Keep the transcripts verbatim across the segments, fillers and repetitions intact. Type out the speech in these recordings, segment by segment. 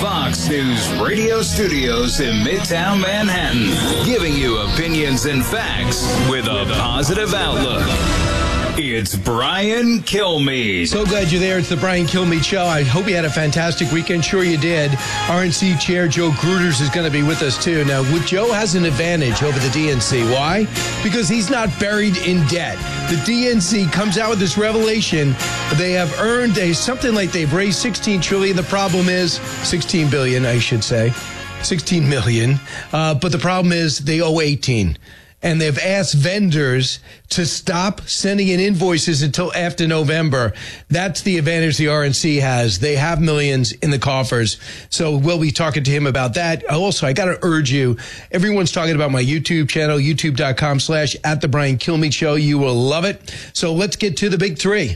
Fox News radio studios in Midtown Manhattan, giving you opinions and facts with a positive outlook. It's Brian Kilmeade. So glad you're there. It's the Brian Kilmeade Show. I hope you had a fantastic weekend. Sure you did. R N C Chair Joe Gruters is going to be with us, too. Now, Joe has an advantage over the D N C. Why? Because he's not buried in debt. The D N C comes out with this revelation. They have earned a something like they've raised sixteen trillion dollars. The problem is sixteen billion dollars, I should say. sixteen million dollars. Uh, but the problem is they owe eighteen. And they've asked vendors to stop sending in invoices until after November. That's the advantage the R N C has. They have millions in the coffers. So we'll be talking to him about that. Also, I got to urge you, everyone's talking about my YouTube channel, youtube.com slash at the Brian Kilmeade Show. You will love it. So let's get to the big three.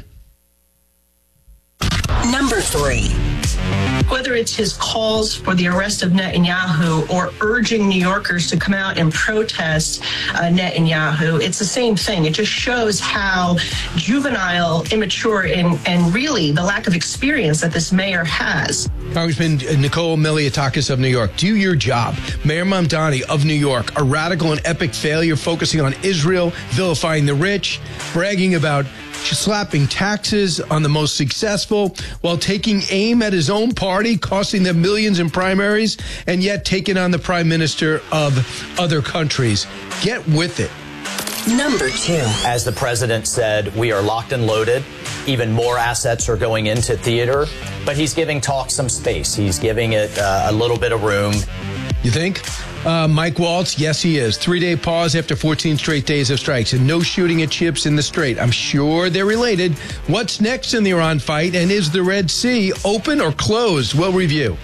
Number three. Whether it's his calls for the arrest of Netanyahu or urging New Yorkers to come out and protest uh, Netanyahu, it's the same thing. It just shows how juvenile, immature, and, and really the lack of experience that this mayor has. Congressman Nicole Malliotakis of New York, do your job. Mayor Mamdani of New York, a radical and epic failure focusing on Israel, vilifying the rich, bragging about slapping taxes on the most successful while taking aim at his own party, costing them millions in primaries, and yet taking on the prime minister of other countries. Get with it. Number two. As the president said, we are locked and loaded. Even more assets are going into theater, but he's giving talk some space. He's giving it uh, a little bit of room. You think? Uh, Mike Waltz, yes, he is. Three-day pause after fourteen straight days of strikes and no shooting at ships in the Strait. I'm sure they're related. What's next in the Iran fight, and is the Red Sea open or closed? We'll review.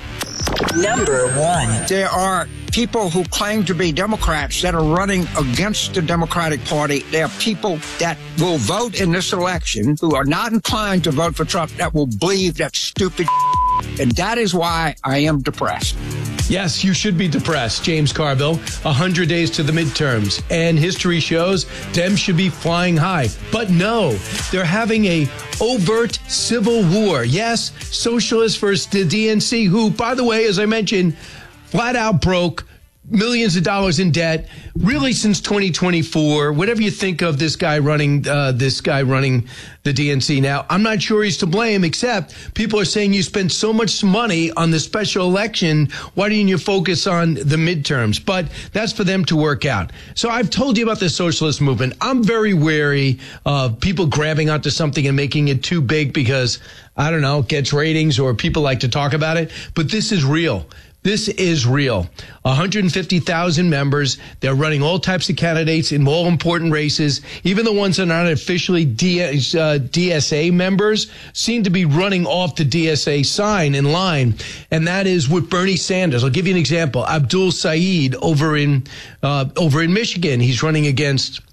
Number one. There are people who claim to be Democrats that are running against the Democratic Party. There are people that will vote in this election who are not inclined to vote for Trump that will believe that stupid and that is why I am depressed. Yes, you should be depressed, James Carville. one hundred days to the midterms. And history shows Dems should be flying high. But no, they're having a overt civil war. Yes, socialists versus the D N C, who, by the way, as I mentioned, flat out broke, millions of dollars in debt, really since twenty twenty-four. Whatever you think of this guy running, uh, this guy running the D N C now, I'm not sure he's to blame, except people are saying you spent so much money on the special election. Why didn't you focus on the midterms? But that's for them to work out. So I've told you about the socialist movement. I'm very wary of people grabbing onto something and making it too big because, I don't know, it gets ratings or people like to talk about it. But this is real. This is real. one hundred fifty thousand members. They're running all types of candidates in all important races. Even the ones that are not officially D S, uh, D S A members seem to be running off the D S A sign in line. And that is with Bernie Sanders. I'll give you an example. Abdul Saeed over in, uh, over in Michigan. He's running against,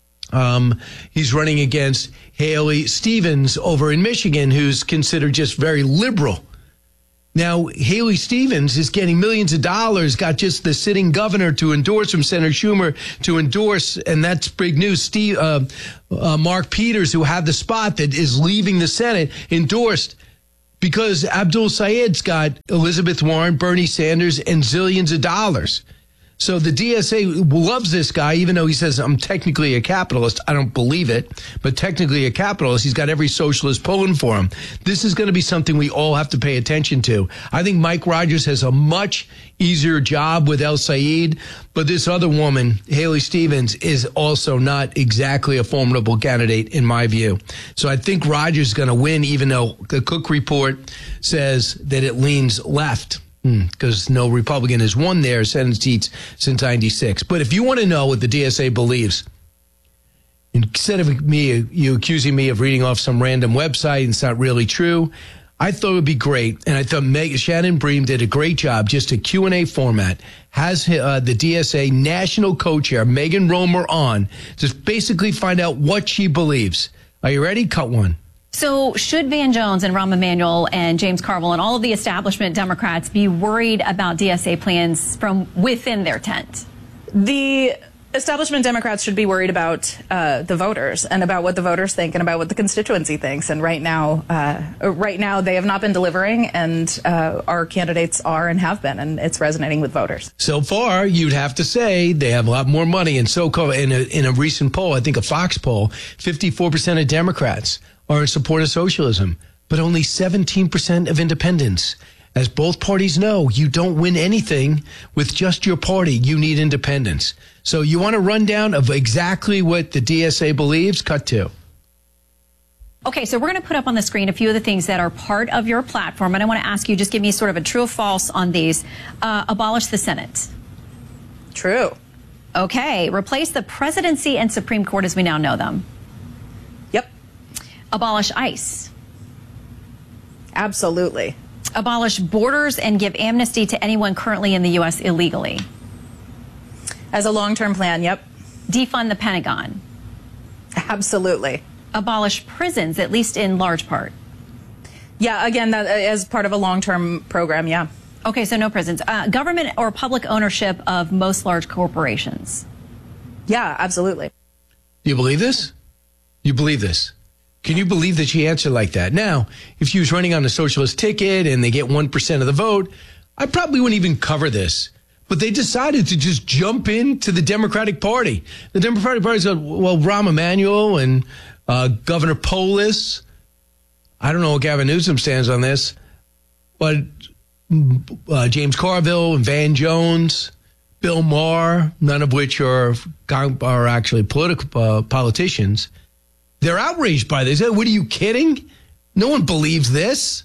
um, he's running against Haley Stevens over in Michigan, who's considered just very liberal. Now, Haley Stevens is getting millions of dollars, got just the sitting governor to endorse him, Senator Schumer, to endorse, and that's big news. Steve, uh, uh, Mark Peters, who had the spot that is leaving the Senate, endorsed because Abdul Saeed's got Elizabeth Warren, Bernie Sanders, and zillions of dollars. So the D S A loves this guy, even though he says, I'm technically a capitalist. I don't believe it, but technically a capitalist. He's got every socialist pulling for him. This is going to be something we all have to pay attention to. I think Mike Rogers has a much easier job with El Said, but this other woman, Haley Stevens, is also not exactly a formidable candidate in my view. So I think Rogers is going to win, even though the Cook report says that it leans left. Because no Republican has won their Senate seats since ninety-six. But if you want to know what the D S A believes, instead of me, you accusing me of reading off some random website and it's not really true, I thought it would be great. And I thought Meg, Shannon Bream did a great job, just a Q and A format, has uh, the D S A national co-chair, Megan Romer, on to basically find out what she believes. Are you ready? Cut one. So should Van Jones and Rahm Emanuel and James Carville and all of the establishment Democrats be worried about D S A plans from within their tent? The establishment Democrats should be worried about uh, the voters and about what the voters think and about what the constituency thinks. And right now, uh, right now they have not been delivering, and uh, our candidates are and have been, and it's resonating with voters. So far, you'd have to say they have a lot more money. And so in a, in a recent poll, I think a Fox poll, fifty-four percent of Democrats are in support of socialism, but only seventeen percent of independents. As both parties know, you don't win anything with just your party. You need independence. So you want a rundown of exactly what the D S A believes? Cut to. Okay, so we're going to put up on the screen a few of the things that are part of your platform, and I want to ask you, just give me sort of a true or false on these. Uh, abolish the Senate. True. Okay, replace the presidency and Supreme Court as we now know them. Yep. Abolish ICE. Absolutely. Abolish borders and give amnesty to anyone currently in the U S illegally. As a long-term plan, yep. Defund the Pentagon. Absolutely. Abolish prisons, at least in large part. Yeah, again, that as part of a long-term program, yeah. Okay, so no prisons. Uh, government or public ownership of most large corporations. Yeah, absolutely. Do you believe this? You believe this? Can you believe that she answered like that? Now, if she was running on a socialist ticket and they get one percent of the vote, I probably wouldn't even cover this. But they decided to just jump into the Democratic Party. The Democratic Party said, well, Rahm Emanuel and uh, Governor Polis, I don't know what Gavin Newsom stands on this, but uh, James Carville and Van Jones, Bill Maher, none of which are, are actually political uh, politicians, they're outraged by this. What, are you kidding? No one believes this.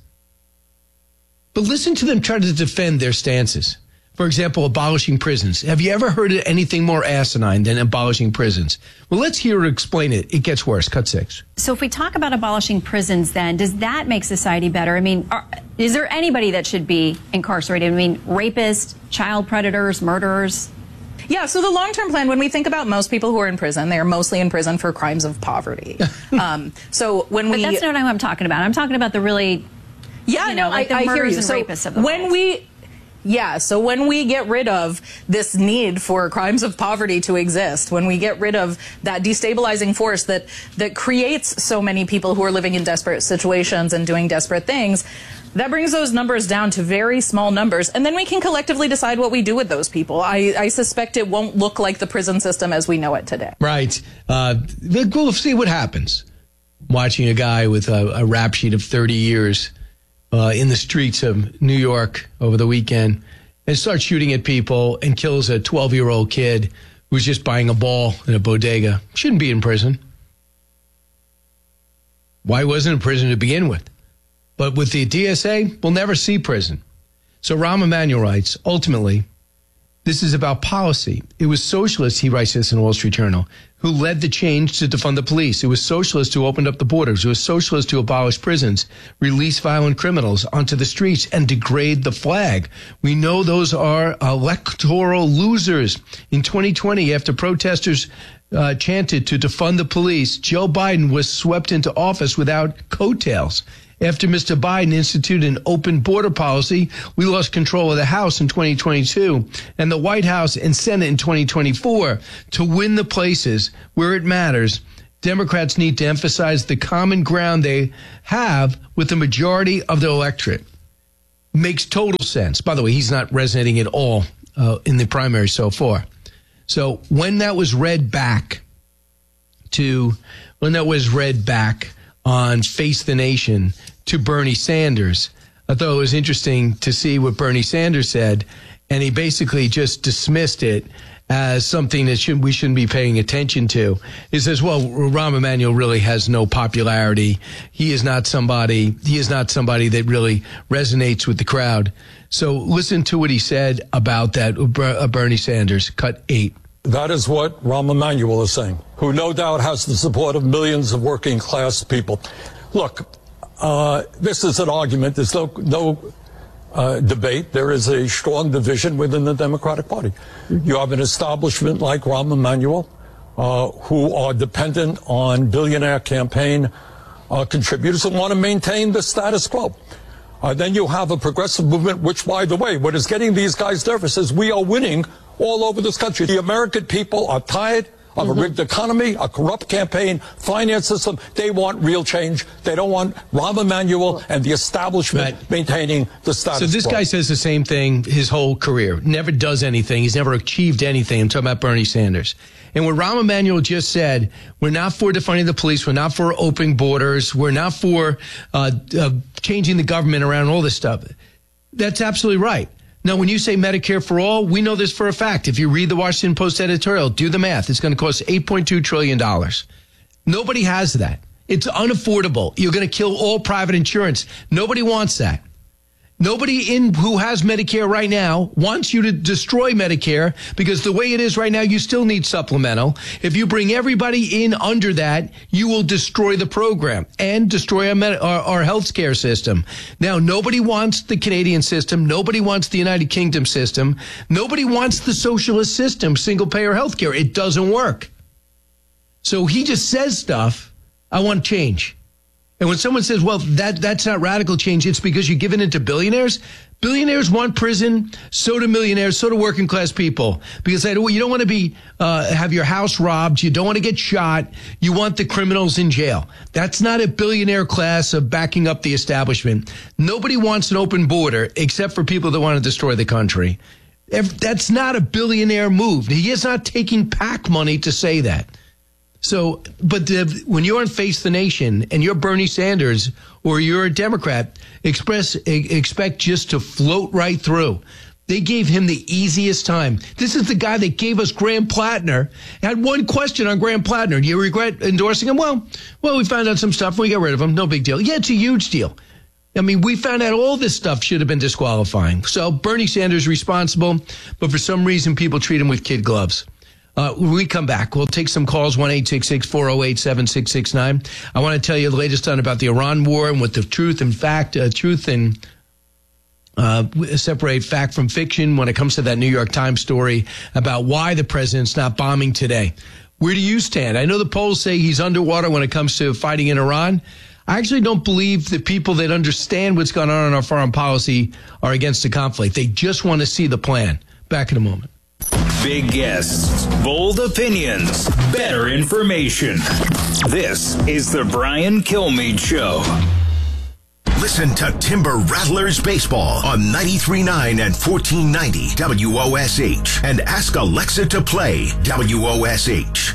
But listen to them try to defend their stances. For example, abolishing prisons. Have you ever heard of anything more asinine than abolishing prisons? Well, let's hear her explain it. It gets worse. Cut six. So if we talk about abolishing prisons, then, does that make society better? I mean, are, is there anybody that should be incarcerated? I mean, rapists, child predators, murderers? Yeah, so the long-term plan, when we think about most people who are in prison, they are mostly in prison for crimes of poverty. um, so when but we... But that's not what I'm talking about. I'm talking about the really, yeah, you know, no, like the I, I hear murders you. and So rapists of the when world. we... Yeah, so when we get rid of this need for crimes of poverty to exist, when we get rid of that destabilizing force that, that creates so many people who are living in desperate situations and doing desperate things, that brings those numbers down to very small numbers, and then we can collectively decide what we do with those people. I, I suspect it won't look like the prison system as we know it today. Right. Uh, we'll see what happens. Watching a guy with a, a rap sheet of thirty years Uh, in the streets of New York over the weekend and starts shooting at people and kills a twelve-year-old kid who was just buying a ball in a bodega. Shouldn't be in prison. Why wasn't in prison to begin with? But with the D S A, we'll never see prison. So Rahm Emanuel writes, ultimately, this is about policy. It was socialists, he writes this in the Wall Street Journal, who led the change to defund the police. It was socialists who opened up the borders. It was socialists who abolished prisons, release violent criminals onto the streets, and degrade the flag. We know those are electoral losers. In twenty twenty, after protesters uh, chanted to defund the police, Joe Biden was swept into office without coattails. After Mister Biden instituted an open border policy, we lost control of the House in twenty twenty-two and the White House and Senate in twenty twenty-four. To win the places where it matters, Democrats need to emphasize the common ground they have with the majority of the electorate. Makes total sense. By the way, he's not resonating at all uh, in the primary so far. So when that was read back to, when that was read back on Face the Nation to Bernie Sanders, I thought it was interesting to see what Bernie Sanders said, and he basically just dismissed it as something that should, we shouldn't be paying attention to. He says, well, Rahm Emanuel really has no popularity. He is not somebody, he is not somebody that really resonates with the crowd. So listen to what he said about that, uh, Bernie Sanders, cut eight. That is what Rahm Emanuel is saying, who no doubt has the support of millions of working class people. Look, uh, this is an argument. There's no, no uh, debate. There is a strong division within the Democratic Party. You have an establishment like Rahm Emanuel, uh, who are dependent on billionaire campaign uh, contributors and want to maintain the status quo. Uh, then you have a progressive movement, which, by the way, what is getting these guys nervous is we are winning all over this country. The American people are tired of mm-hmm. a rigged economy, a corrupt campaign, finance system. They want real change. They don't want Rahm Emanuel and the establishment right. maintaining the status quo. So this quo. guy says the same thing his whole career. Never does anything. He's never achieved anything. I'm talking about Bernie Sanders. And what Rahm Emanuel just said, we're not for defunding the police. We're not for opening borders. We're not for uh, uh, changing the government around, all this stuff. That's absolutely right. Now, when you say Medicare for all, we know this for a fact. If you read the Washington Post editorial, do the math. It's going to cost eight point two trillion dollars. Nobody has that. It's unaffordable. You're going to kill all private insurance. Nobody wants that. Nobody in who has Medicare right now wants you to destroy Medicare, because the way it is right now, you still need supplemental. If you bring everybody in under that, you will destroy the program and destroy our, med- our, our health care system. Now, nobody wants the Canadian system. Nobody wants the United Kingdom system. Nobody wants the socialist system, single payer health care. It doesn't work. So he just says stuff, I want change. And when someone says, well, that that's not radical change, it's because you're giving it to billionaires. Billionaires want prison, so do millionaires, so do working class people. Because they, you don't want to be uh, have your house robbed. You don't want to get shot. You want the criminals in jail. That's not a billionaire class of backing up the establishment. Nobody wants an open border except for people that want to destroy the country. If, that's not a billionaire move. He is not taking PAC money to say that. So, but the, when you're on Face the Nation and you're Bernie Sanders or you're a Democrat, express expect just to float right through. They gave him the easiest time. This is the guy that gave us Graham Plattner. I had one question on Graham Plattner. Do you regret endorsing him? Well, well, we found out some stuff. We got rid of him. No big deal. Yeah, it's a huge deal. I mean, we found out all this stuff should have been disqualifying. So Bernie Sanders responsible, but for some reason people treat him with kid gloves. Uh, when we come back, we'll take some calls, one eight six six, four oh eight, seven six six nine. I want to tell you the latest on about the Iran war and what the truth and fact, uh, truth and uh, separate fact from fiction when it comes to that New York Times story about why the president's not bombing today. Where do you stand? I know the polls say he's underwater when it comes to fighting in Iran. I actually don't believe the people that understand what's going on in our foreign policy are against the conflict. They just want to see the plan. Back in a moment. Big guests, bold opinions, better information. This is the Brian Kilmeade Show. Listen to Timber Rattlers Baseball on ninety-three point nine and fourteen ninety W O S H and ask Alexa to play W O S H.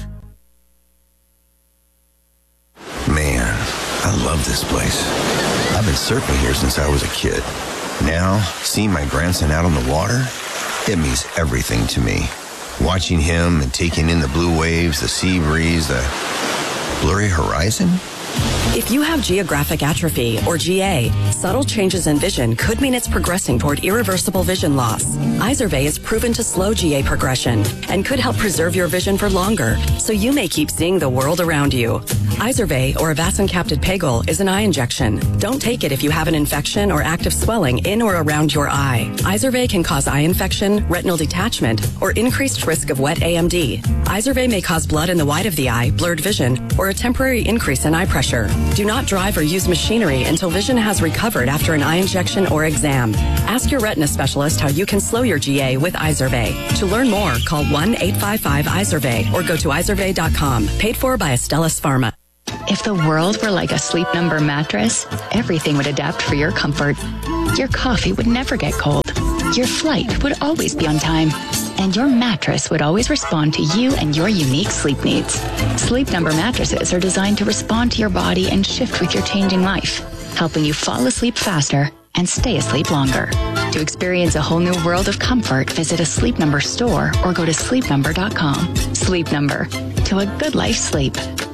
Man, I love this place. I've been surfing here since I was a kid. Now, seeing my grandson out on the water, it means everything to me. Watching him and taking in the blue waves, the sea breeze, the blurry horizon. If you have geographic atrophy, or G A, subtle changes in vision could mean it's progressing toward irreversible vision loss. Izervay is proven to slow G A progression and could help preserve your vision for longer, so you may keep seeing the world around you. Izervay, or avacincaptad pegol, is an eye injection. Don't take it if you have an infection or active swelling in or around your eye. Izervay can cause eye infection, retinal detachment, or increased risk of wet A M D. Izervay may cause blood in the white of the eye, blurred vision, or a temporary increase in eye pressure. Do not drive or use machinery until vision has recovered after an eye injection or exam. Ask your retina specialist how you can slow your G A with Izervay. To learn more, call one eight five five Izervay or go to izervay dot com. Paid for by Astellas Pharma. If the world were like a Sleep Number mattress, everything would adapt for your comfort. Your coffee would never get cold. Your flight would always be on time. And your mattress would always respond to you and your unique sleep needs. Sleep Number mattresses are designed to respond to your body and shift with your changing life, helping you fall asleep faster and stay asleep longer. To experience a whole new world of comfort, visit a Sleep Number store or go to sleep number dot com. Sleep Number. To a good life sleep.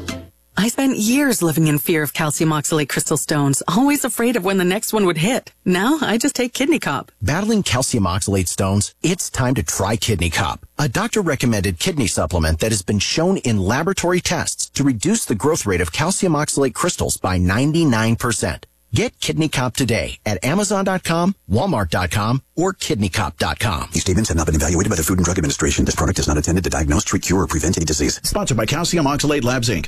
I spent years living in fear of calcium oxalate crystal stones, always afraid of when the next one would hit. Now, I just take Kidney Cop. Battling calcium oxalate stones? It's time to try Kidney Cop, a doctor-recommended kidney supplement that has been shown in laboratory tests to reduce the growth rate of calcium oxalate crystals by ninety-nine percent. Get Kidney Cop today at amazon dot com, walmart dot com, or kidney cop dot com. These statements have not been evaluated by the Food and Drug Administration. This product is not intended to diagnose, treat, cure, or prevent any disease. Sponsored by Calcium Oxalate Labs, Incorporated.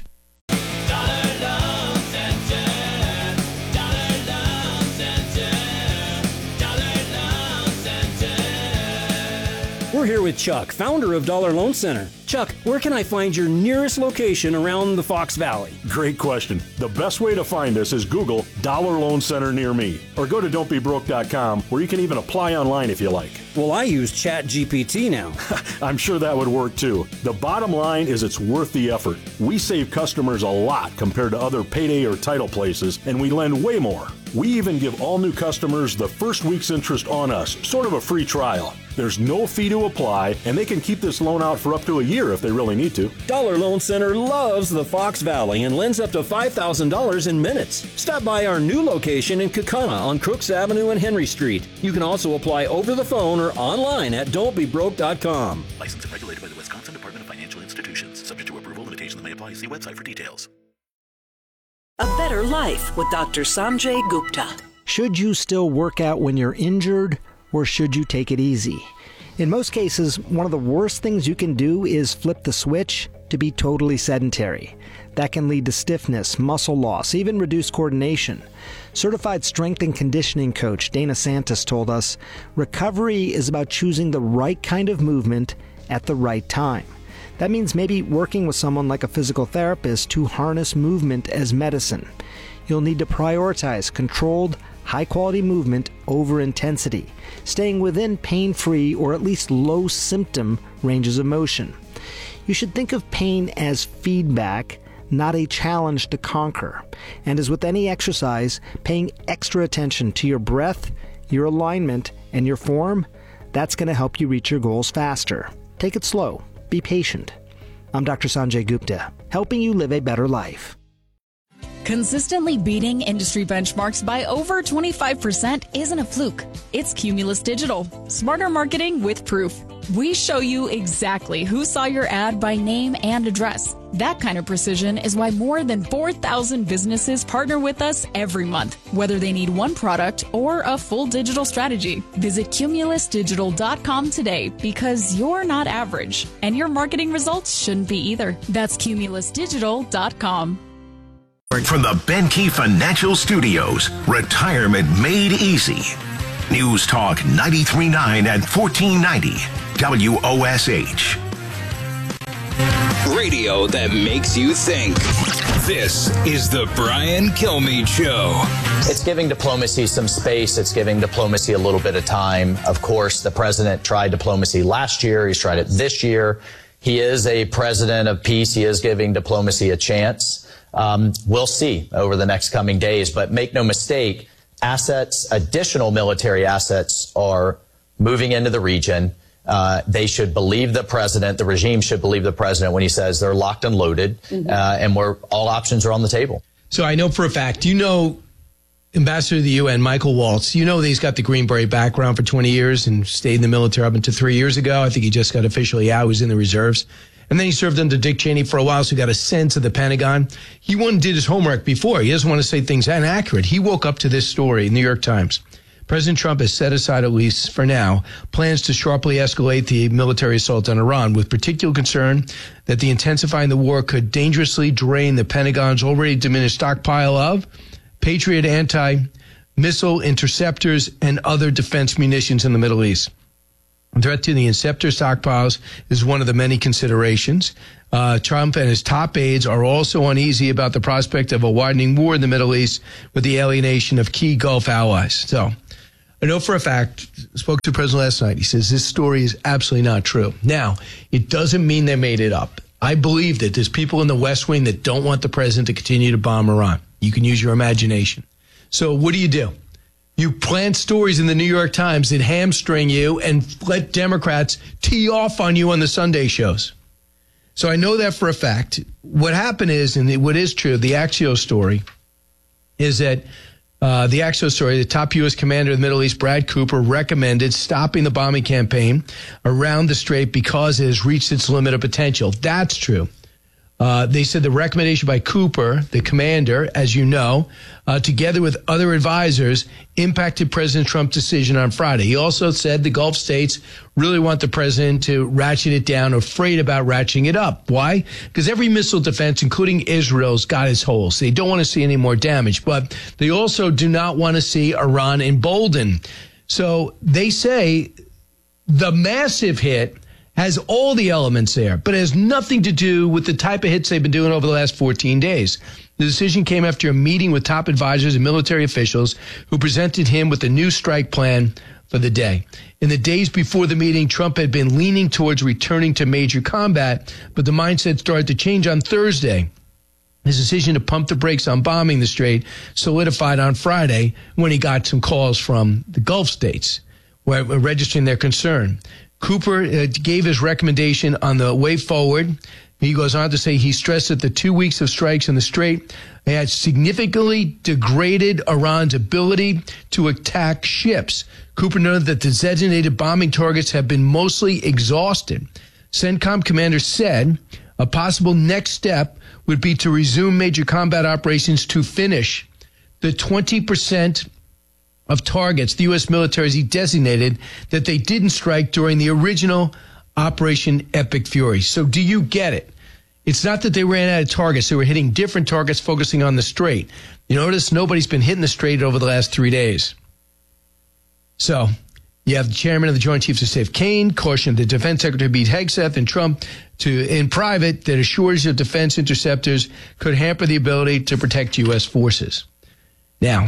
We're here with Chuck, founder of Dollar Loan Center. Chuck, where can I find your nearest location around the Fox Valley? Great question. The best way to find us is Google Dollar Loan Center near me, or go to don't be broke dot com, where you can even apply online if you like. Well, I use Chat G P T now. I'm sure that would work too. The bottom line is it's worth the effort. We save customers a lot compared to other payday or title places, and we lend way more. We even give all new customers the first week's interest on us, sort of a free trial. There's no fee to apply, and they can keep this loan out for up to a year if they really need to. Dollar Loan Center loves the Fox Valley and lends up to five thousand dollars in minutes. Stop by our new location in Kaukauna on Crooks Avenue and Henry Street. You can also apply over the phone or online at don't be broke dot com. Licensed and regulated by the Wisconsin Department of Financial Institutions. Subject to approval, limitations may apply. See website for details. A Better Life with Doctor Sanjay Gupta. Should you still work out when you're injured, or should you take it easy? In most cases, one of the worst things you can do is flip the switch to be totally sedentary. That can lead to stiffness, muscle loss, even reduced coordination. Certified strength and conditioning coach Dana Santos told us, recovery is about choosing the right kind of movement at the right time. That means maybe working with someone like a physical therapist to harness movement as medicine. You'll need to prioritize controlled, high-quality movement over intensity, staying within pain-free or at least low-symptom ranges of motion. You should think of pain as feedback, not a challenge to conquer. And as with any exercise, paying extra attention to your breath, your alignment, and your form, that's going to help you reach your goals faster. Take it slow. Be patient. I'm Doctor Sanjay Gupta, helping you live a better life. Consistently beating industry benchmarks by over twenty-five percent isn't a fluke. It's Cumulus Digital. Smarter marketing with proof. We show you exactly who saw your ad by name and address. That kind of precision is why more than four thousand businesses partner with us every month, whether they need one product or a full digital strategy. Visit cumulus digital dot com today, because you're not average, and your marketing results shouldn't be either. That's cumulus digital dot com. From the Benkey Financial Studios, Retirement Made Easy. News Talk ninety-three point nine and fourteen ninety W O S H. Radio that makes you think. This is the Brian Kilmeade Show. It's giving diplomacy some space. It's giving diplomacy a little bit of time. Of course, the president tried diplomacy last year. He's tried it this year. He is a president of peace. He is giving diplomacy a chance. Um, we'll see over the next coming days. But make no mistake, assets, additional military assets are moving into the region. Uh, they should believe the president. The regime should believe the president when he says they're locked and loaded, mm-hmm. uh, and we're, all options are on the table. So I know for a fact, you know, Ambassador to the U N, Michael Waltz, you know that he's got the Green Beret background for twenty years and stayed in the military up until three years ago. I think he just got officially out. He was in the reserves. And then he served under Dick Cheney for a while, so he got a sense of the Pentagon. He went and did his homework before. He doesn't want to say things inaccurate. He woke up to this story in the New York Times. President Trump has set aside, at least for now, plans to sharply escalate the military assault on Iran, with particular concern that the intensifying the war could dangerously drain the Pentagon's already diminished stockpile of Patriot anti-missile interceptors and other defense munitions in the Middle East. The threat to the interceptor stockpiles is one of the many considerations. Uh, Trump and his top aides are also uneasy about the prospect of a widening war in the Middle East with the alienation of key Gulf allies. So I know for a fact, spoke to the president last night. He says this story is absolutely not true. Now, it doesn't mean they made it up. I believe that there's people in the West Wing that don't want the president to continue to bomb Iran. You can use your imagination. So what do you do? You plant stories in the New York Times that hamstring you and let Democrats tee off on you on the Sunday shows. So I know that for a fact. What happened is, and what is true, the Axios story is that uh, the Axios story, the top U S commander of the Middle East, Brad Cooper, recommended stopping the bombing campaign around the Strait because it has reached its limit of potential. That's true. Uh, they said the recommendation by Cooper, the commander, as you know, uh, together with other advisors, impacted President Trump's decision on Friday. He also said the Gulf states really want the president to ratchet it down, afraid about ratcheting it up. Why? Because every missile defense, including Israel's, got its holes. They don't want to see any more damage, but they also do not want to see Iran emboldened. So they say The massive hit has all the elements there, but it has nothing to do with the type of hits they've been doing over the last fourteen days. The decision came after a meeting with top advisors and military officials who presented him with a new strike plan for the day. In the days before the meeting, Trump had been leaning towards returning to major combat, but the mindset started to change on Thursday. His decision to pump the brakes on bombing the Strait solidified on Friday when he got some calls from the Gulf states where registering their concern. Cooper uh, gave his recommendation on the way forward. He goes on to say he stressed that the two weeks of strikes in the Strait had significantly degraded Iran's ability to attack ships. Cooper noted that the designated bombing targets have been mostly exhausted. CENTCOM commander said a possible next step would be to resume major combat operations to finish the twenty percent of targets the U S military has designated that they didn't strike during the original Operation Epic Fury. So do you get it? It's not that they ran out of targets. They were hitting different targets focusing on the Strait. You notice nobody's been hitting the Strait over the last three days. So you have the chairman of the Joint Chiefs of Staff, Kane, cautioned the defense secretary, Pete Hegseth, and Trump to, in private, that a shortage of defense interceptors could hamper the ability to protect U S forces. Now,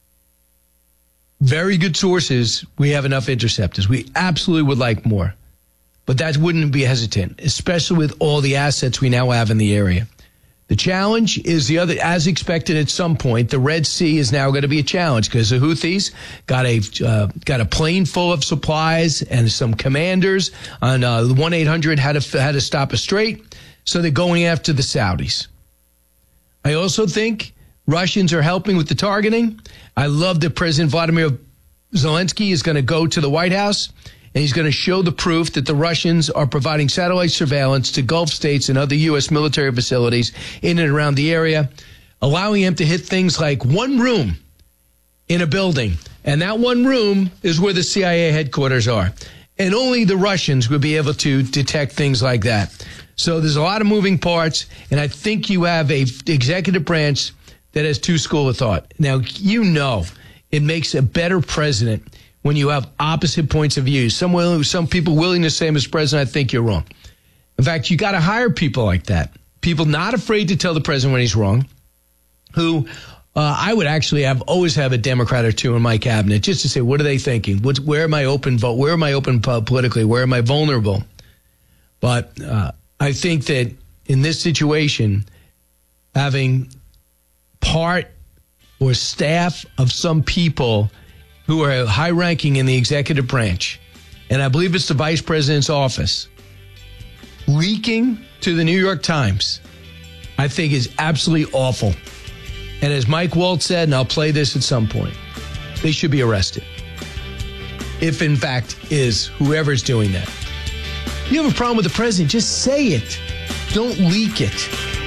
very good sources, we have enough interceptors. We absolutely would like more. But that wouldn't be hesitant, especially with all the assets we now have in the area. The challenge is the other, as expected at some point, the Red Sea is now going to be a challenge because the Houthis got a uh, got a plane full of supplies and some commanders on uh, one eight hundred how to, how to stop a strait. So they're going after the Saudis. I also think Russians are helping with the targeting. I love that President Vladimir Zelensky is going to go to the White House and he's going to show the proof that the Russians are providing satellite surveillance to Gulf states and other U S military facilities in and around the area, allowing him to hit things like one room in a building. And that one room is where the C I A headquarters are. And only the Russians would be able to detect things like that. So there's a lot of moving parts, and I think you have a executive branch that has two schools of thought. Now, you know it makes a better president when you have opposite points of view. Some will, some people willing to say, Mister President, I think you're wrong. In fact, you got to hire people like that. People not afraid to tell the president when he's wrong, who uh, I would actually have always have a Democrat or two in my cabinet just to say, what are they thinking? What's, where am I open vote? Where am I open politically? Where am I vulnerable? But uh, I think that in this situation, having part or staff of some people who are high ranking in the executive branch, and I believe it's the vice president's office, leaking to the New York Times, I think is absolutely awful. And as Mike Waltz said, and I'll play this at some point, they should be arrested. If in fact is whoever's doing that. You have a problem with the president, just say it. Don't leak it.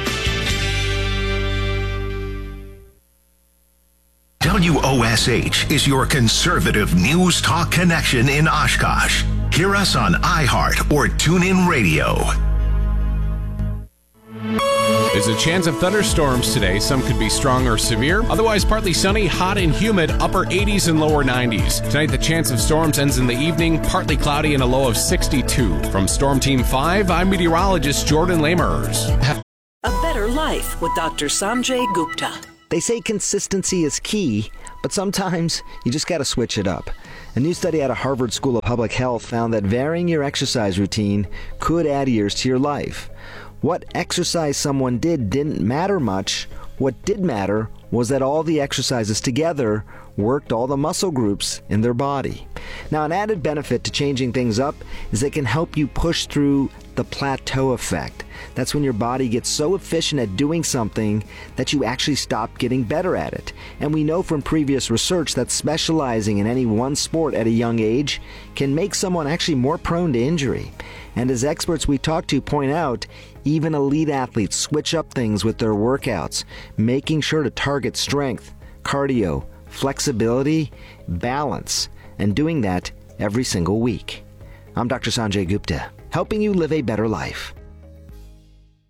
W O S H is your conservative news talk connection in Oshkosh. Hear us on iHeart or TuneIn Radio. There's a chance of thunderstorms today. Some could be strong or severe. Otherwise, partly sunny, hot and humid, upper eighties and lower nineties. Tonight, the chance of storms ends in the evening, partly cloudy and a low of sixty-two. From Storm Team five, I'm meteorologist Jordan Lamers. A better life with Doctor Sanjay Gupta. They say consistency is key, but sometimes you just got to switch it up. A new study out of Harvard School of Public Health found that varying your exercise routine could add years to your life. What exercise someone did didn't matter much. What did matter was that all the exercises together worked all the muscle groups in their body. Now, an added benefit to changing things up is it can help you push through the plateau effect. That's when your body gets so efficient at doing something that you actually stop getting better at it. And we know from previous research that specializing in any one sport at a young age can make someone actually more prone to injury. And as experts we talk to point out, even elite athletes switch up things with their workouts, making sure to target strength, cardio, flexibility, balance, and doing that every single week. I'm Doctor Sanjay Gupta, helping you live a better life.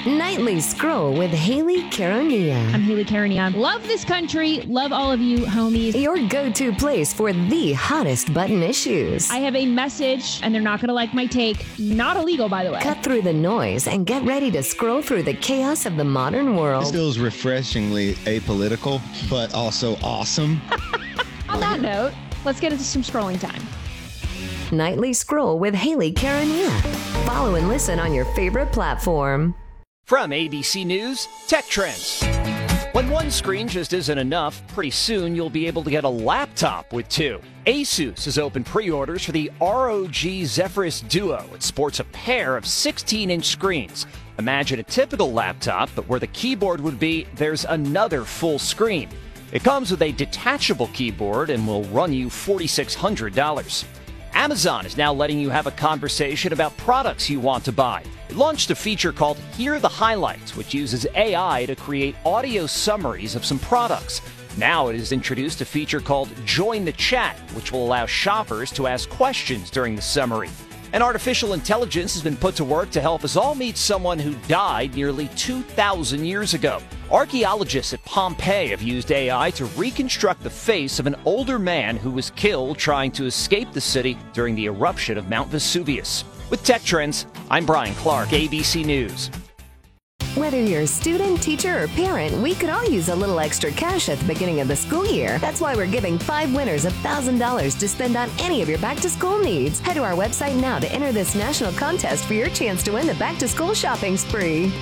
Nightly Scroll with Haley Caronia. I'm Haley Caronia. Love this country. Love all of you, homies. Your go-to place for the hottest button issues. I have a message, and they're not going to like my take. Not illegal, by the way. Cut through the noise and get ready to scroll through the chaos of the modern world. This feels refreshingly apolitical, but also awesome. On that note, let's get into some scrolling time. Nightly Scroll with Haley Caronia. Follow and listen on your favorite platform. From A B C News, Tech Trends. When one screen just isn't enough, pretty soon you'll be able to get a laptop with two. Asus has opened pre-orders for the R O G Zephyrus Duo. It sports a pair of sixteen-inch screens. Imagine a typical laptop, but where the keyboard would be, there's another full screen. It comes with a detachable keyboard and will run you four thousand six hundred dollars. Amazon is now letting you have a conversation about products you want to buy. It launched a feature called Hear the Highlights, which uses A I to create audio summaries of some products. Now it has introduced a feature called Join the Chat, which will allow shoppers to ask questions during the summary. And artificial intelligence has been put to work to help us all meet someone who died nearly two thousand years ago. Archaeologists at Pompeii have used A I to reconstruct the face of an older man who was killed trying to escape the city during the eruption of Mount Vesuvius. With Tech Trends, I'm Brian Clark, A B C News. Whether you're a student, teacher, or parent, we could all use a little extra cash at the beginning of the school year. That's why we're giving five winners one thousand dollars to spend on any of your back-to-school needs. Head to our website now to enter this national contest for your chance to win the back-to-school shopping spree.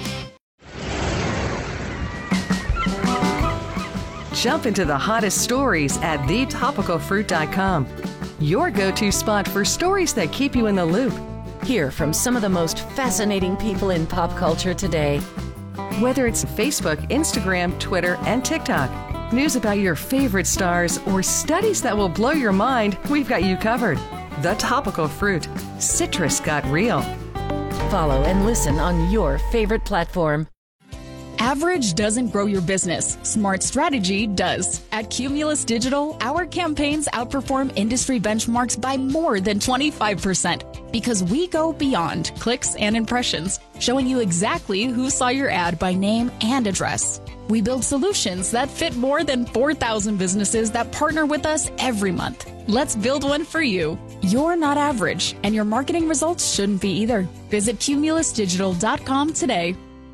Jump into the hottest stories at the topical fruit dot com. Your go-to spot for stories that keep you in the loop. Hear from some of the most fascinating people in pop culture today. Whether it's Facebook, Instagram, Twitter, and TikTok, news about your favorite stars, or studies that will blow your mind, we've got you covered. The Topical Fruit. Citrus got real. Follow and listen on your favorite platform. Average doesn't grow your business. Smart strategy does. At Cumulus Digital, our campaigns outperform industry benchmarks by more than twenty-five percent because we go beyond clicks and impressions, showing you exactly who saw your ad by name and address. We build solutions that fit more than four thousand businesses that partner with us every month. Let's build one for you. You're not average, and your marketing results shouldn't be either. Visit cumulus digital dot com today.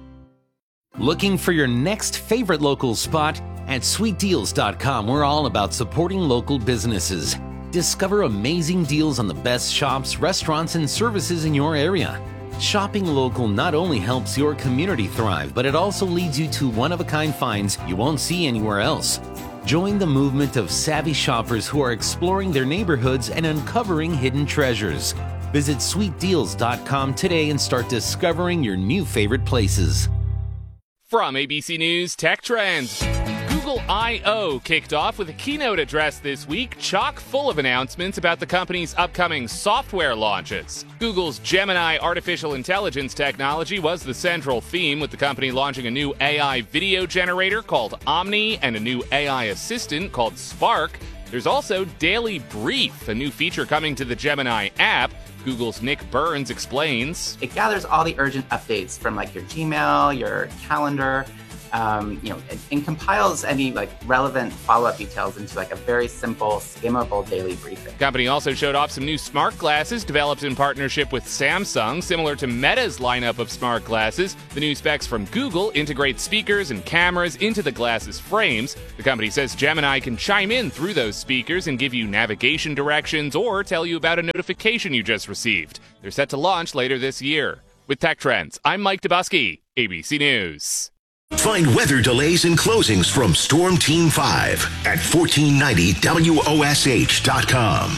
Looking for your next favorite local spot? At sweet deals dot com, we're all about supporting local businesses. Discover amazing deals on the best shops, restaurants, and services in your area. Shopping local not only helps your community thrive, but it also leads you to one-of-a-kind finds you won't see anywhere else. Join the movement of savvy shoppers who are exploring their neighborhoods and uncovering hidden treasures. Visit sweet deals dot com today and start discovering your new favorite places. From A B C News Tech Trends. Google I O kicked off with a keynote address this week, chock full of announcements about the company's upcoming software launches. Google's Gemini artificial intelligence technology was the central theme, with the company launching a new A I video generator called Omni and a new A I assistant called Spark. There's also Daily Brief, a new feature coming to the Gemini app. Google's Nick Burns explains. It gathers all the urgent updates from like your Gmail, your calendar, um, you know, and, and compiles any like relevant follow-up details into like a very simple, skimmable daily briefing. The company also showed off some new smart glasses developed in partnership with Samsung, similar to Meta's lineup of smart glasses. The new specs from Google integrate speakers and cameras into the glasses frames. The company says Gemini can chime in through those speakers and give you navigation directions or tell you about a notification you just received. They're set to launch later this year. With Tech Trends, I'm Mike Dubusky, A B C News. Find weather delays and closings from Storm Team five at fourteen ninety W O S H dot com.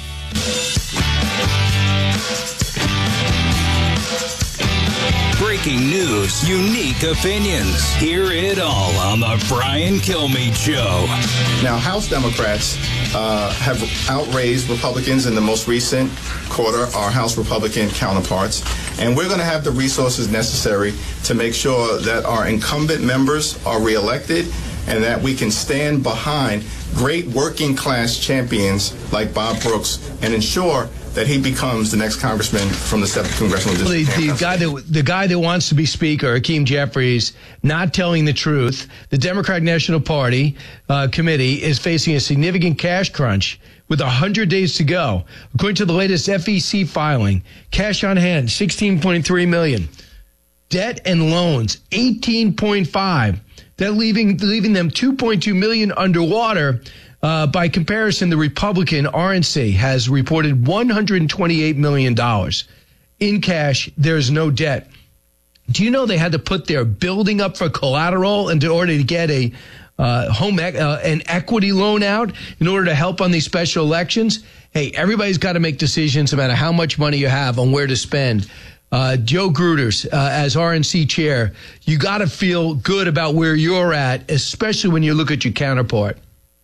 Breaking news, unique opinions. Hear it all on the Brian Kilmeade Show. Now, House Democrats uh, have outraised Republicans in the most recent quarter, our House Republican counterparts, and we're going to have the resources necessary to make sure that our incumbent members are reelected and that we can stand behind great working class champions like Bob Brooks and ensure that he becomes the next congressman from the seventh Congressional District. The, the guy that the guy that wants to be Speaker, Hakeem Jeffries, not telling the truth. The Democratic National Party uh, committee is facing a significant cash crunch with one hundred days to go. According to the latest F E C filing, cash on hand, sixteen point three million dollars. Debt and loans, eighteen point five. That leaving leaving them two point two million dollars underwater. Uh, by comparison, the Republican R N C has reported one hundred twenty-eight million dollars in cash. There's no debt. Do you know they had to put their building up for collateral in order to get a uh, home ec- uh, an equity loan out in order to help on these special elections? Hey, everybody's got to make decisions no matter how much money you have on where to spend. Uh, Joe Gruters, uh, as R N C chair, you got to feel good about where you're at, especially when you look at your counterpart.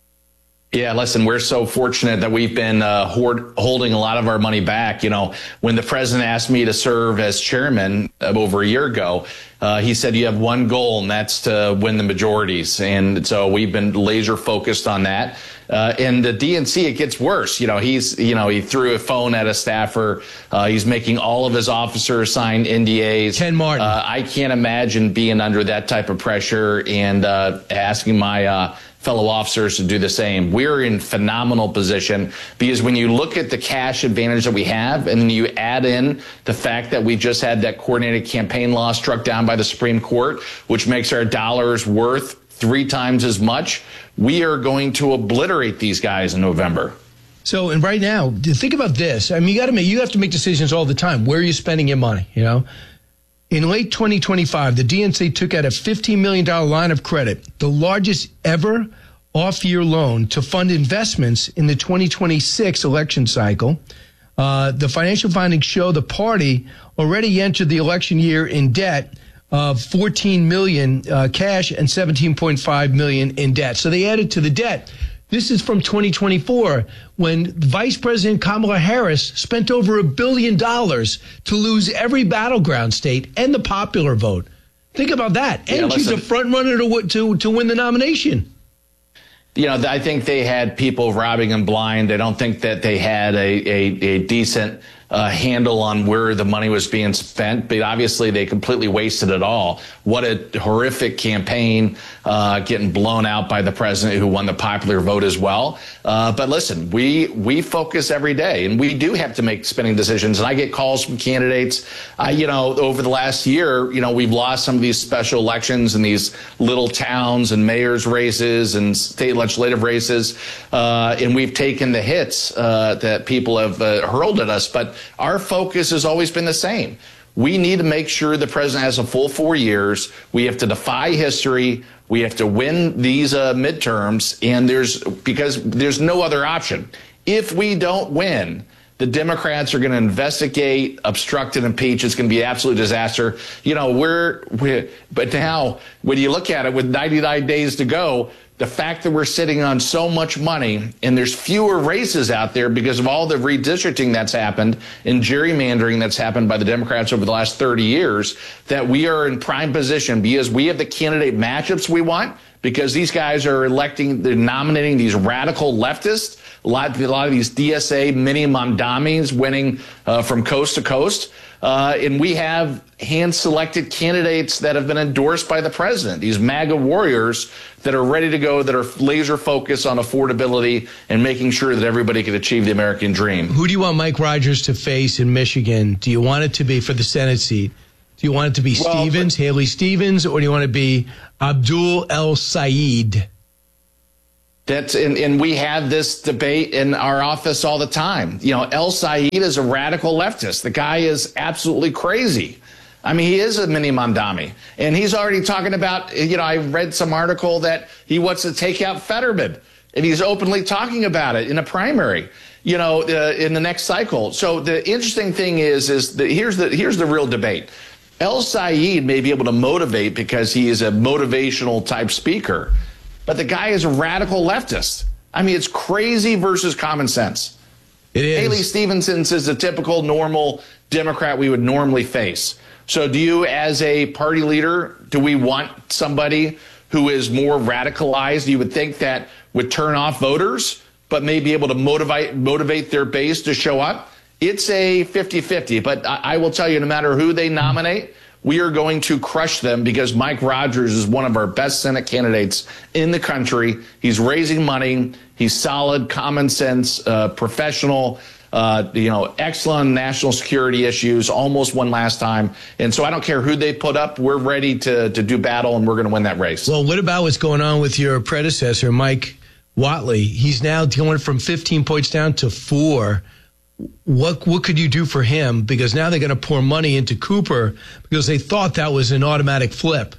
Yeah, listen, we're so fortunate that we've been uh, hoard, holding a lot of our money back. You know, when the president asked me to serve as chairman over a year ago, uh, he said you have one goal, and that's to win the majorities. And so we've been laser focused on that. Uh, and the D N C, it gets worse. You know, he's, you know, he threw a phone at a staffer. Uh, he's making all of his officers sign N D As. Ken Martin. Uh, I can't imagine being under that type of pressure and uh, asking my uh, fellow officers to do the same. We're in phenomenal position because when you look at the cash advantage that we have and then you add in the fact that we just had that coordinated campaign law struck down by the Supreme Court, which makes our dollars worth three times as much, we are going to obliterate these guys in November. So, and right now, think about this. I mean, you got to make, you have to make decisions all the time. Where are you spending your money? You know, in late twenty twenty-five, the D N C took out a fifteen million dollars line of credit, the largest ever off-year loan to fund investments in the twenty twenty-six election cycle. Uh, the financial findings show the party already entered the election year in debt of fourteen million dollars uh, cash and seventeen point five million dollars in debt. So they added to the debt. This is from twenty twenty-four, when Vice President Kamala Harris spent over a billion dollars to lose every battleground state and the popular vote. Think about that. And yeah, she's a front runner to, to, to win the nomination. You know, I think they had people robbing them blind. I don't think that they had a, a, a decent uh, handle on where the money was being spent, but obviously they completely wasted it all. What a horrific campaign, uh, getting blown out by the president who won the popular vote as well. Uh, but listen, we we focus every day, and we do have to make spending decisions. And I get calls from candidates. Uh, you know, over the last year, you know, we've lost some of these special elections in these little towns and mayor's races and state legislative races, uh, and we've taken the hits uh, that people have uh, hurled at us. But our focus has always been the same. We need to make sure the president has a full four years. We have to defy history. We have to win these uh, midterms, and there's because there's no other option. If we don't win, the Democrats are going to investigate, obstruct, and impeach. It's going to be an absolute disaster. You know, we're, we're but now when you look at it with ninety-nine days to go, the fact that we're sitting on so much money and there's fewer races out there because of all the redistricting that's happened and gerrymandering that's happened by the Democrats over the last thirty years, that we are in prime position because we have the candidate matchups we want, because these guys are electing, they're nominating these radical leftists, a lot, a lot of these D S A mini Mamdamis winning uh, from coast to coast. Uh, and we have hand-selected candidates that have been endorsed by the president, these MAGA warriors that are ready to go, that are laser-focused on affordability and making sure that everybody can achieve the American dream. Who do you want Mike Rogers to face in Michigan? Do you want it to be for the Senate seat? Do you want it to be well, Stevens, but, Haley Stevens, or do you want it to be Abdul El-Sayed? That's and, and we have this debate in our office all the time. You know, El-Sayed is a radical leftist. The guy is absolutely crazy. I mean, he is a mini Mamdani. And he's already talking about, you know, I read some article that he wants to take out Fetterman. And he's openly talking about it in a primary, you know, uh, in the next cycle. So the interesting thing is, is that here's the here's the real debate. El-Sayed may be able to motivate because he is a motivational type speaker. But the guy is a radical leftist. I mean, it's crazy versus common sense. It is. Haley Stevenson is a typical, normal Democrat we would normally face. So do you, as a party leader, do we want somebody who is more radicalized? You would think that would turn off voters, but may be able to motivate motivate their base to show up. it's a fifty-fifty. But I, I will tell you, no matter who they nominate, we are going to crush them because Mike Rogers is one of our best Senate candidates in the country. He's raising money. He's solid, common sense, uh, professional, uh, you know, excellent national security issues, almost won last time. And so I don't care who they put up. We're ready to, to do battle, and we're going to win that race. Well, what about what's going on with your predecessor, Mike Whatley? He's now going from fifteen points down to four. What what could you do for him? Because now they're going to pour money into Cooper because they thought that was an automatic flip.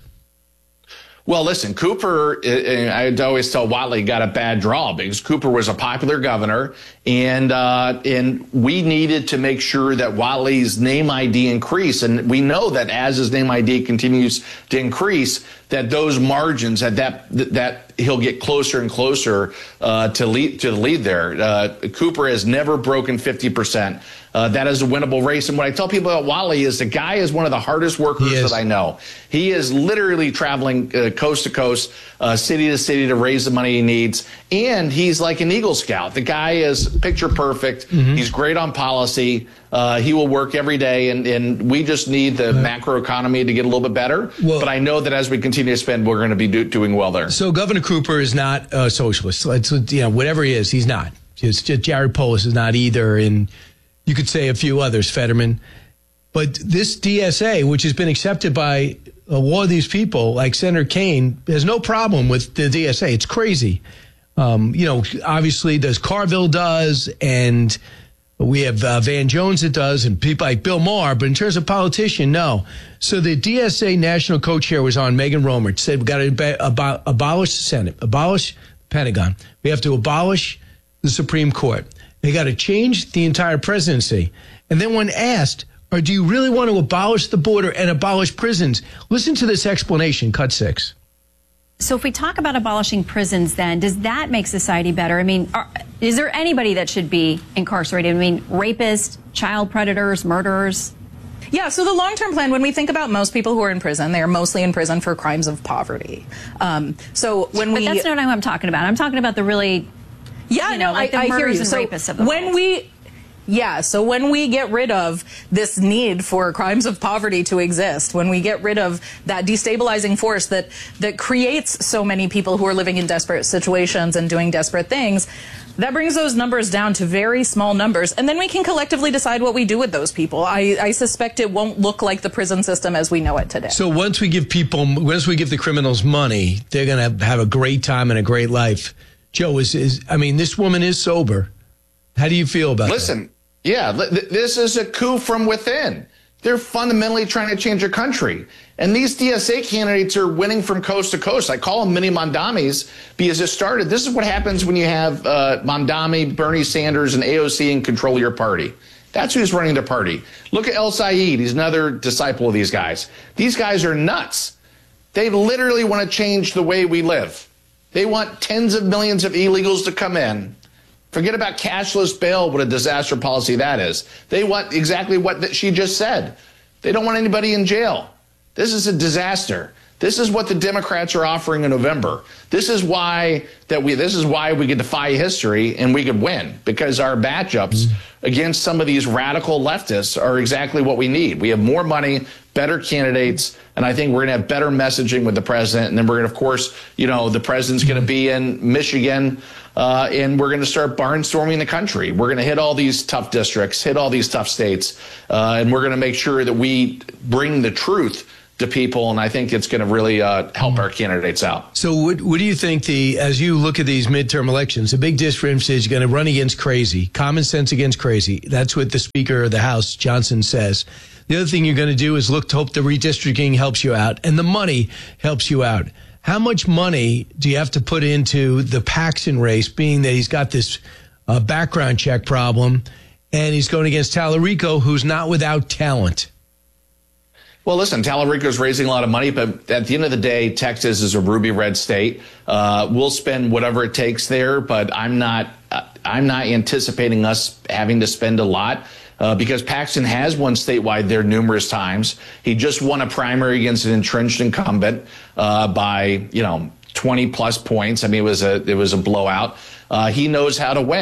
Well, listen, Cooper, I'd always tell Whatley got a bad draw because Cooper was a popular governor, and uh, and we needed to make sure that Whatley's name I D increased. And we know that as his name I D continues to increase, that those margins, that that, that he'll get closer and closer uh, to lead to the lead there. Uh, Cooper has never broken fifty percent. Uh, that is a winnable race. And what I tell people about Whatley is the guy is one of the hardest workers that I know. He is literally traveling uh, coast to coast, uh, city to city to raise the money he needs. And he's like an Eagle Scout. The guy is picture perfect. Mm-hmm. He's great on policy. Uh, he will work every day. And, and we just need the uh, macro economy to get a little bit better. Well, but I know that as we continue to spend, we're going to be do, doing well there. So Governor Cooper is not a socialist. It's, you know, whatever he is, he's not. It's just Jared Polis is not either. And you could say a few others, Fetterman. But this D S A, which has been accepted by a lot of these people, like Senator Kaine, has no problem with the D S A. It's crazy. Um, you know, obviously, does Carville does, and we have uh, Van Jones that does, and people like Bill Maher. But in terms of politician, no. So the D S A national co-chair was on, Megan Romer. It said we got to ab- abolish the Senate, abolish the Pentagon. We have to abolish the Supreme Court. They got to change the entire presidency. And then when asked, or do you really want to abolish the border and abolish prisons? Listen to this explanation, cut six. So if we talk about abolishing prisons, then does that make society better? I mean, are, is there anybody that should be incarcerated? I mean, rapists, child predators, murderers? Yeah, so the long-term plan, when we think about most people who are in prison, they are mostly in prison for crimes of poverty. Um, so when but we... But that's not what I'm talking about. I'm talking about the really... Yeah, you know, no, like the I, I hear you. and So rapists of the when world. we, yeah, so when we get rid of this need for crimes of poverty to exist, when we get rid of that destabilizing force that that creates so many people who are living in desperate situations and doing desperate things, that brings those numbers down to very small numbers, and then we can collectively decide what we do with those people. I, I suspect it won't look like the prison system as we know it today. So once we give people, once we give the criminals money, they're going to have a great time and a great life. Joe, is, is I mean, this woman is sober. How do you feel about Listen, that? yeah, th- this is a coup from within. They're fundamentally trying to change a country. And these D S A candidates are winning from coast to coast. I call them mini Mondamis because it started. This is what happens when you have uh, Mondami, Bernie Sanders, and A O C in control of your party. That's who's running the party. Look at El Sayed. He's another disciple of these guys. These guys are nuts. They literally want to change the way we live. They want tens of millions of illegals to come in. Forget about cashless bail, what a disaster policy that is. They want exactly what she just said. They don't want anybody in jail. This is a disaster. This is what the Democrats are offering in November. This is why that we. This is why we could defy history and we could win, because our matchups against some of these radical leftists are exactly what we need. We have more money, better candidates, and I think we're going to have better messaging with the president. And then we're going to, of course, you know, the president's going to be in Michigan, uh, and we're going to start barnstorming the country. We're going to hit all these tough districts, hit all these tough states, uh, and we're going to make sure that we bring the truth to people, and I think it's going to really uh, help our candidates out. So what, what do you think, the as you look at these midterm elections, the big difference is you're going to run against crazy, common sense against crazy. That's what the Speaker of the House, Johnson, says. The other thing you're going to do is look to hope the redistricting helps you out, and the money helps you out. How much money do you have to put into the Paxton race, being that he's got this uh, background check problem, and he's going against Tallarico, who's not without talent? Well, listen, Tallarico's raising a lot of money, but at the end of the day, Texas is a ruby red state. Uh, we'll spend whatever it takes there, but I'm not, uh, I'm not anticipating us having to spend a lot. Uh, because Paxton has won statewide there numerous times. He just won a primary against an entrenched incumbent uh, by, you know, twenty plus points. I mean, it was a it was a blowout. Uh, he knows how to win.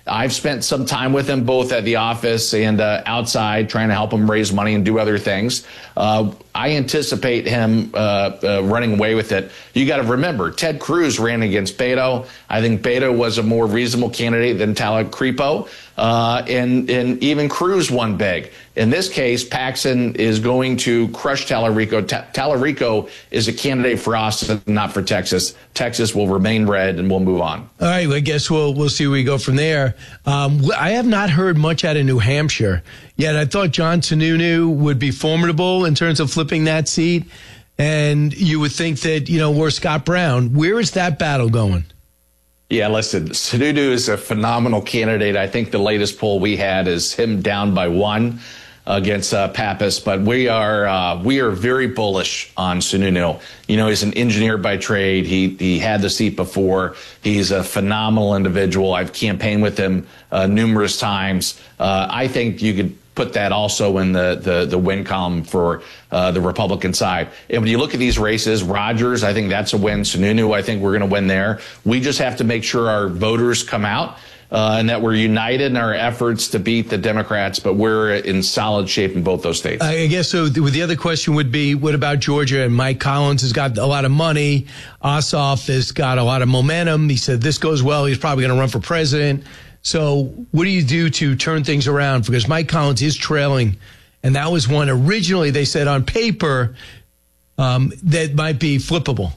I've spent some time with him both at the office and uh, outside trying to help him raise money and do other things. Uh, I anticipate him uh, uh, running away with it. You got to remember, Ted Cruz ran against Beto. I think Beto was a more reasonable candidate than Talarico, uh, and, and even Cruz won big. In this case, Paxton is going to crush Talarico. Ta- Talarico is a candidate for Austin, not for Texas. Texas will remain red, and we'll move on. All right, well, I guess we'll we'll see where we go from there. Um, I have not heard much out of New Hampshire yet. I thought John Sununu would be formidable in terms of flipping that seat, and you would think that, you know, we're Scott Brown. Where is that battle going? Yeah, listen, Sununu is a phenomenal candidate. I think the latest poll we had is him down by one against uh, Pappas, but we are uh, we are very bullish on Sununu. You know, he's an engineer by trade. He he had the seat before. He's a phenomenal individual. I've campaigned with him uh, numerous times. Uh, I think you could put that also in the the, the win column for uh, the Republican side. And when you look at these races, Rogers, I think that's a win. Sununu, I think we're going to win there. We just have to make sure our voters come out. Uh, and that we're united in our efforts to beat the Democrats, but we're in solid shape in both those states. I guess so. The other question would be, what about Georgia? And Mike Collins has got a lot of money. Ossoff has got a lot of momentum. He said this goes well, he's probably going to run for president. So what do you do to turn things around? Because Mike Collins is trailing, and that was one originally they said on paper um, that might be flippable.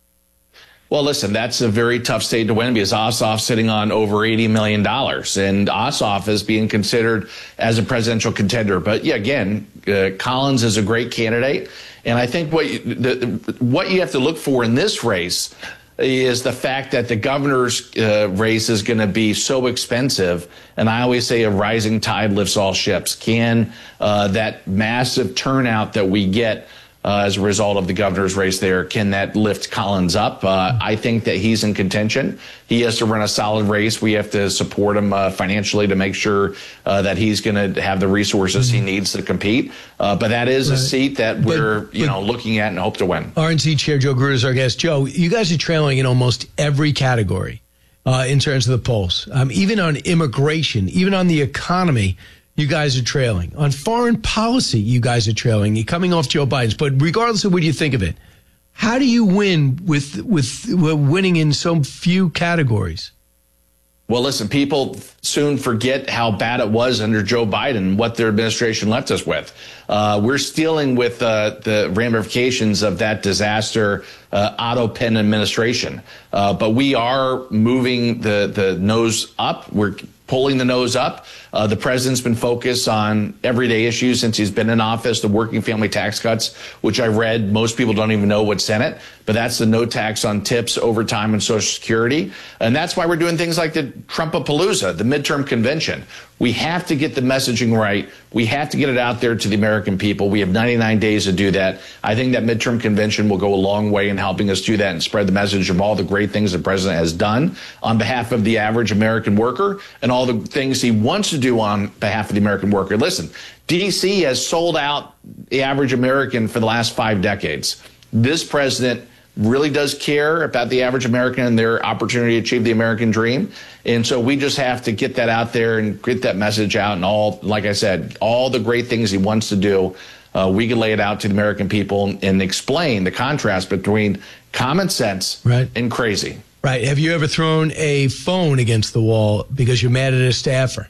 Well, listen, that's a very tough state to win because Ossoff's sitting on over eighty million dollars, and Ossoff is being considered as a presidential contender. But yeah, again, uh, Collins is a great candidate, and I think what you, the, what you have to look for in this race is the fact that the governor's uh, race is going to be so expensive. And I always say a rising tide lifts all ships. Can uh, that massive turnout that we get Uh, as a result of the governor's race there, can that lift Collins up? Uh, I think that he's in contention. He has to run a solid race. We have to support him uh, financially to make sure uh, that he's going to have the resources he needs to compete. Uh, but that is a seat that we're, but, you know, looking at and hope to win. R N C Chair Joe Gruder is our guest. Joe, you guys are trailing in almost every category uh, in terms of the polls, um, even on immigration, even on the economy. You guys are trailing. On foreign policy, you guys are trailing. You're coming off Joe Biden's. But regardless of what you think of it, how do you win with with, with winning in so few categories? Well, listen, people soon forget how bad it was under Joe Biden, what their administration left us with. Uh, we're dealing with uh, the ramifications of that disaster uh, Otto Penn administration. Uh, but we are moving the, the nose up. We're pulling the nose up. Uh, the president's been focused on everyday issues since he's been in office, the working family tax cuts, which I read. Most people don't even know what's in it, but that's the no tax on tips, overtime, and Social Security. And that's why we're doing things like the Trumpapalooza, the midterm convention. We have to get the messaging right. We have to get it out there to the American people. We have ninety-nine days to do that. I think that midterm convention will go a long way in helping us do that and spread the message of all the great things the president has done on behalf of the average American worker and all the things he wants to do on behalf of the American worker. Listen, D C has sold out the average American for the last five decades. This president really does care about the average American and their opportunity to achieve the American dream. And so we just have to get that out there and get that message out. And all, like I said, all the great things he wants to do, uh, we can lay it out to the American people and explain the contrast between common sense right. and crazy. Right. Have you ever thrown a phone against the wall because you're mad at a staffer?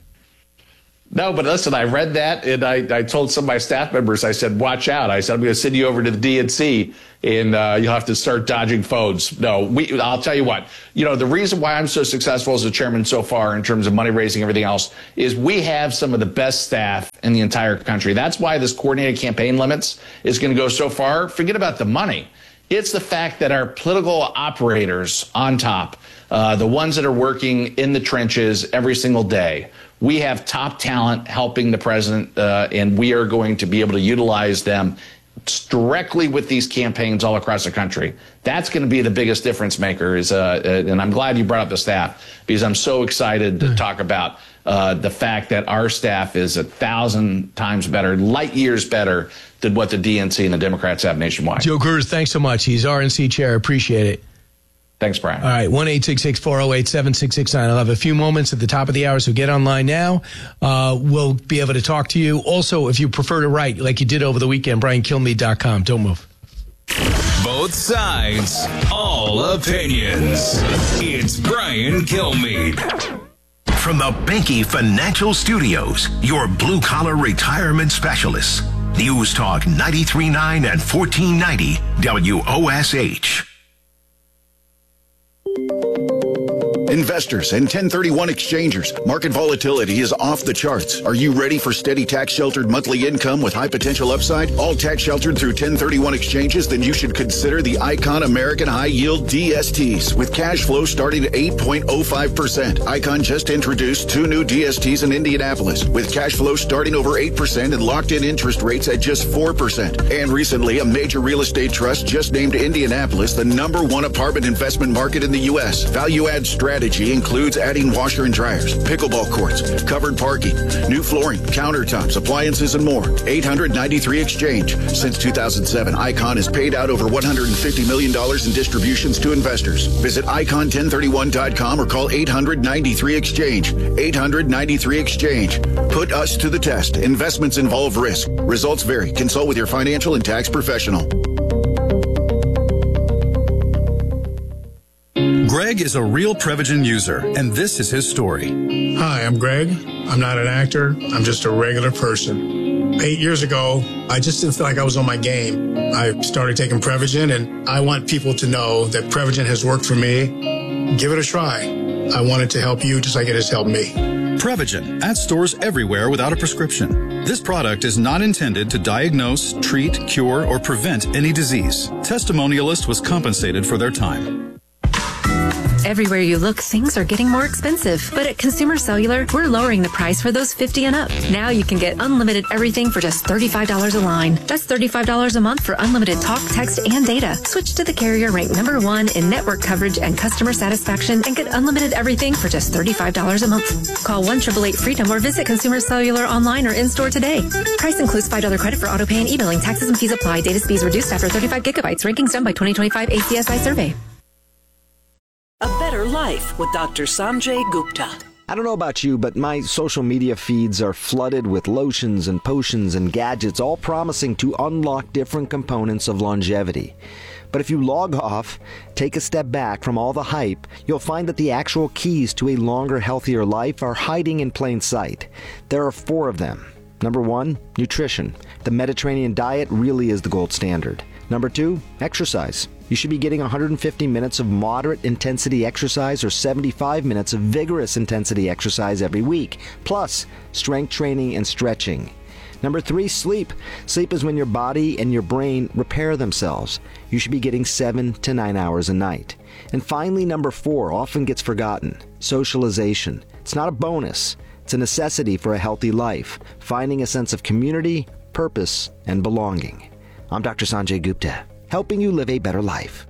No, but listen, I read that, and I, I told some of my staff members, I said, watch out. I said, I'm going to send you over to the D N C, and uh, you'll have to start dodging phones. No, we. I'll tell you what. You know, the reason why I'm so successful as a chairman so far in terms of money raising and everything else is we have some of the best staff in the entire country. That's why this coordinated campaign limits is going to go so far. Forget about the money. It's the fact that our political operators on top, uh, the ones that are working in the trenches every single day, we have top talent helping the president, uh, and we are going to be able to utilize them directly with these campaigns all across the country. That's going to be the biggest difference maker. Is uh, and I'm glad you brought up the staff because I'm so excited to talk about uh, the fact that our staff is a thousand times better, light years better than what the D N C and the Democrats have nationwide. Joe Gruder, thanks so much. He's R N C chair. Appreciate it. Thanks, Brian. All right, one eight six six, four oh eight, seven six six nine. I'll have a few moments at the top of the hour, so get online now. Uh, we'll be able to talk to you. Also, if you prefer to write, like you did over the weekend, brian kilmeade dot com. Don't move. Both sides, all opinions. It's Brian Kilmeade. From the Banky Financial Studios, your blue-collar retirement specialists. News Talk ninety-three point nine and fourteen ninety W O S H. Investors and ten thirty-one exchangers, market volatility is off the charts. Are you ready for steady tax-sheltered monthly income with high potential upside? All tax-sheltered through ten thirty-one exchanges? Then you should consider the Icon American High Yield D S Ts with cash flow starting at eight point oh five percent. Icon just introduced two new D S Ts in Indianapolis with cash flow starting over eight percent and locked-in interest rates at just four percent. And recently, a major real estate trust just named Indianapolis the number one apartment investment market in the U S. Value-add strategy includes adding washer and dryers, pickleball courts, covered parking, new flooring, countertops, appliances, and more. eight hundred ninety-three Exchange. Since two thousand seven, Icon has paid out over one hundred fifty million dollars in distributions to investors. Visit icon ten thirty-one dot com or call eight hundred ninety-three Exchange. eight hundred ninety-three Exchange. Put us to the test. Investments involve risk. Results vary. Consult with your financial and tax professional. Greg is a real Prevagen user, and this is his story. Hi, I'm Greg. I'm not an actor. I'm just a regular person. Eight years ago, I just didn't feel like I was on my game. I started taking Prevagen, and I want people to know that Prevagen has worked for me. Give it a try. I want it to help you just like it has helped me. Prevagen, at stores everywhere without a prescription. This product is not intended to diagnose, treat, cure, or prevent any disease. Testimonialist was compensated for their time. Everywhere you look, things are getting more expensive. But at Consumer Cellular, we're lowering the price for those fifty and up. Now you can get unlimited everything for just thirty-five dollars a line. That's thirty-five dollars a month for unlimited talk, text, and data. Switch to the carrier ranked number one in network coverage and customer satisfaction and get unlimited everything for just thirty-five dollars a month. Call one eight eight eight freedom or visit Consumer Cellular online or in-store today. Price includes five dollars credit for auto pay and e-billing. Taxes and fees apply. Data speeds reduced after thirty-five gigabytes. Rankings done by twenty twenty-five A C S I survey. A Better Life with Doctor Sanjay Gupta. I don't know about you, but my social media feeds are flooded with lotions and potions and gadgets, all promising to unlock different components of longevity. But if you log off, take a step back from all the hype, you'll find that the actual keys to a longer, healthier life are hiding in plain sight. There are four of them. Number one, nutrition. The Mediterranean diet really is the gold standard. Number two, exercise. You should be getting one hundred fifty minutes of moderate intensity exercise or seventy-five minutes of vigorous intensity exercise every week, plus strength training and stretching. Number three, sleep. Sleep is when your body and your brain repair themselves. You should be getting seven to nine hours a night. And finally, number four, often gets forgotten, socialization. It's not a bonus. It's a necessity for a healthy life, finding a sense of community, purpose, and belonging. I'm Doctor Sanjay Gupta, helping you live a better life.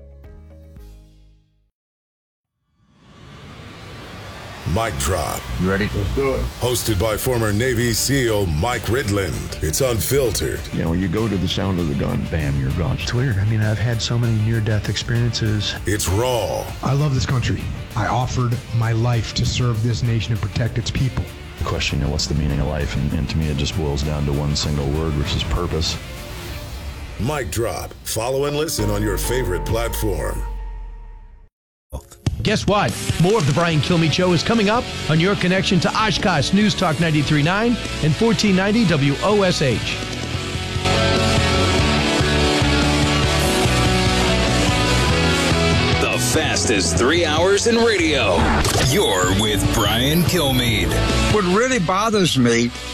Mic drop. You ready? Let's do it. Hosted by former Navy SEAL Mike Ridland. It's unfiltered. You know, when you go to the sound of the gun, bam, you're gone. It's weird. I mean, I've had so many near-death experiences. It's raw. I love this country. I offered my life to serve this nation and protect its people. The question, you know, what's the meaning of life? And, and to me, it just boils down to one single word, which is purpose. Mic drop. Follow and listen on your favorite platform. Guess what? More of the Brian Kilmeade Show is coming up on your connection to Oshkosh News Talk ninety-three point nine and fourteen ninety W O S H. The fastest three hours in radio. You're with Brian Kilmeade. What really bothers me